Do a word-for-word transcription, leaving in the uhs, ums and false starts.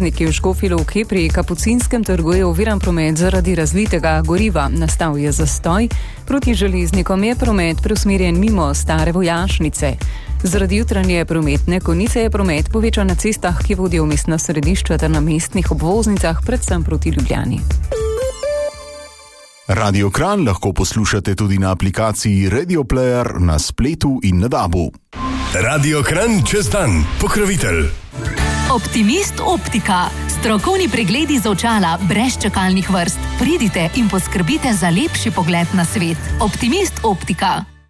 železniki v Škofji Loki pri Kapucinskem trgu je oviran promet zaradi razlitega goriva. Nastal je zastoj, proti železnikom je promet preusmerjen mimo stare vojašnice. Zaradi jutranje prometne konice je promet povečan na cestah, ki vodijo v mestna središča ter na mestnih obvoznicah, predvsem proti Ljubljani. Radio Kranj lahko poslušate tudi na aplikaciji Radio Player na spletu in na dabu. Radio Kranj čez dan, pokrovitelj. Optimist Optika. Strokovni pregledi z očala brez čakalnih vrst. Pridite in poskrbite za lepši pogled na svet. Optimist Optika.